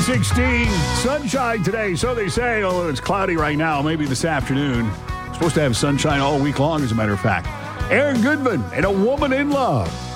16, sunshine today, so they say, although it's cloudy right now, maybe this afternoon. Supposed to have sunshine all week long, as a matter of fact. Aaron Goodman and A Woman in Love.